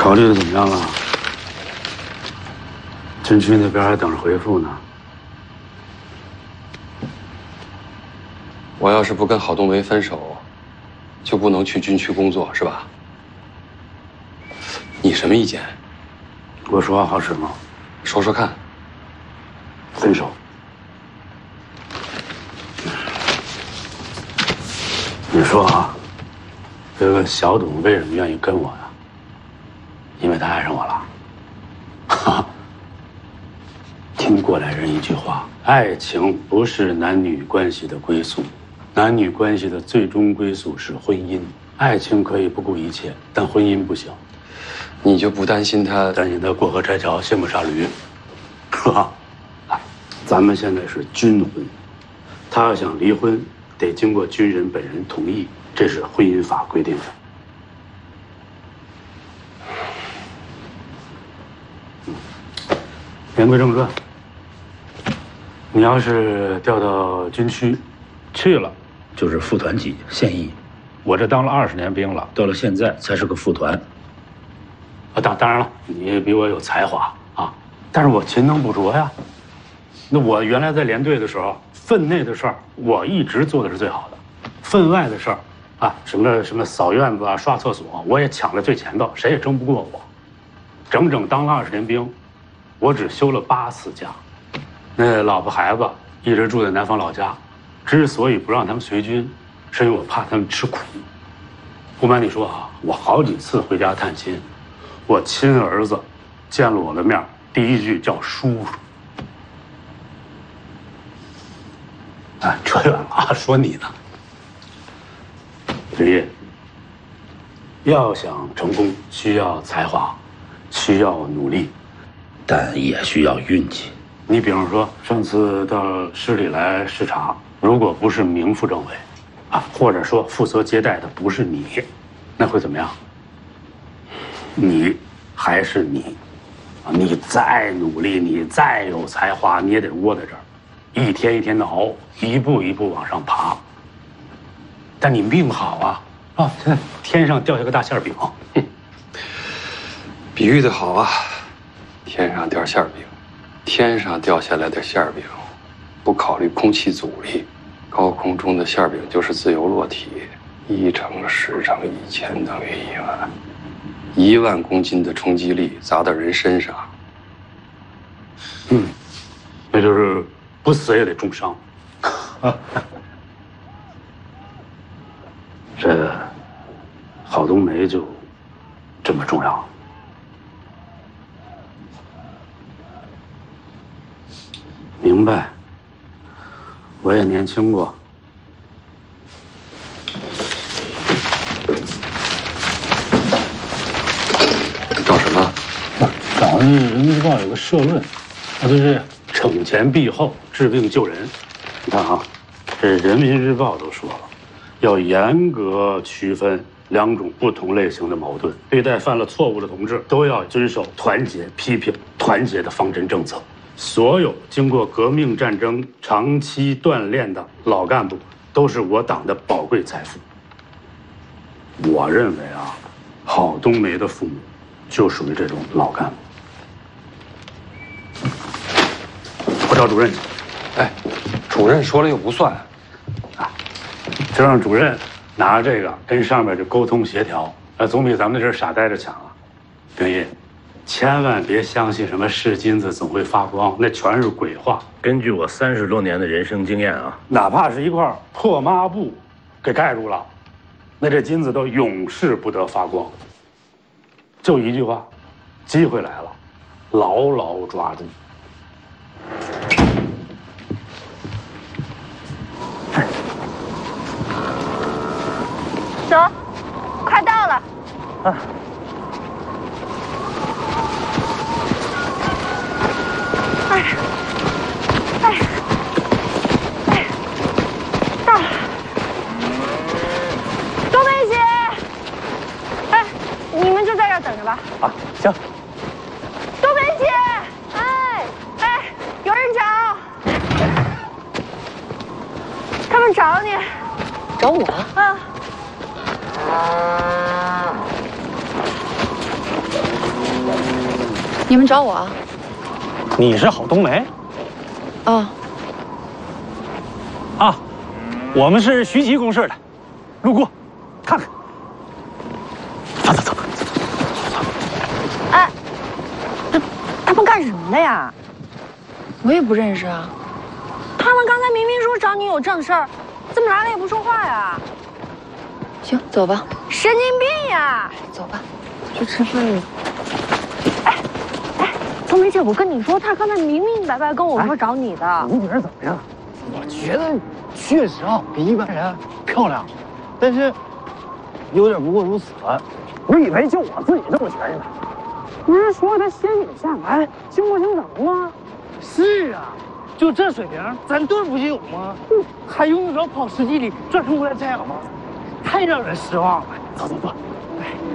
考虑的怎么样了？军区那边还等着回复呢。 我要是不跟郝冬梅分手，就不能去军区工作，是吧？你什么意见？ 我说话好使吗？ 说说看。 分手。你说啊，这个小董为什么愿意跟我呀？因为他爱上我了。哈哈。听过来人一句话：爱情不是男女关系的归宿，男女关系的最终归宿是婚姻。爱情可以不顾一切，但婚姻不行。 你就不担心他？ 担心他过河拆桥，卸磨杀驴，是吧？哎，咱们现在是军婚，他要想离婚，得经过军人本人同意，这是婚姻法规定的。言归正传，你要是调到军区，去了就是副团级现役。我这当了20年兵了，到了现在才是个副团。当然了，你比我有才华啊，但是我勤能补拙呀。那我原来在连队的时候，分内的事儿我一直做的是最好的，分外的事儿啊，什么扫院子啊、刷厕所，我也抢在最前头，谁也争不过我。整整当了20年兵，我只休了8次假。那老婆孩子一直住在南方老家，之所以不让他们随军，是因为我怕他们吃苦。不瞒你说啊，我好几次回家探亲，我亲儿子见了我的面，第一句叫叔叔。哎，扯远了啊，说你呢。刘烨，要想成功，需要才华，需要努力，但也需要运气。你比方说，上次到师里来视察，如果不是名副正委，啊，或者说负责接待的不是你，那会怎么样？你还是你，你再努力，你再有才华，你也得窝在这儿，一天一天的熬，一步一步往上爬。但你命好啊，啊，现在天上掉下个大馅饼， 比喻的好啊，天上掉馅饼，天上掉下来的馅饼，不考虑空气阻力，高空中的馅饼就是自由落体，1乘10乘1000等于1万，1万公斤的冲击力砸到人身上， 那就是不死也得重伤。这郝冬梅就这么重要？明白，我也年轻过。 找什么？ 找那《人民日报》有个社论，就是惩前毖后，治病救人。你看啊，这《人民日报》都说了，要严格区分2种不同类型的矛盾，对待犯了错误的同志，都要遵守团结批评、团结的方针政策。所有经过革命战争长期锻炼的老干部，都是我党的宝贵财富。我认为啊，郝冬梅的父母就属于这种老干部。我找主任去。 哎，主任说了又不算， 啊，就让主任拿着这个跟上面就沟通协调，总比咱们这傻呆着强啊。丁毅，千万别相信什么是金子总会发光，那全是鬼话。根据我30多年的人生经验啊，哪怕是一块破抹布给盖住了，那这金子都永世不得发光。就一句话，机会来了，牢牢抓住。 走，快到了。 啊。 哎，到了。冬梅姐，哎，你们就在这儿等着吧。 啊，行。 冬梅姐，哎，有人找，他们找你。 找我？ 啊。 你们找我啊？ 你是郝冬梅？ 啊。 啊，我们是徐集公事的，路过，看看。走。 哎，他们干什么的呀？ 我也不认识啊。 他们刚才明明说找你有正事儿，怎么来了也不说话呀？ 行，走吧。 神经病呀！ 走吧， 去吃饭了。哎，冬梅姐，我跟你说，他刚才明明白白跟我说找你的。 你觉得怎么样？我觉得确实啊，比一般人漂亮，但是有点不过如此了。我以为就我自己这么觉得呢。不是说他仙女下凡，倾国倾城吗？是啊，就这水平，咱队不就有吗？还用得着跑10几里转出来摘吗？太让人失望了。走，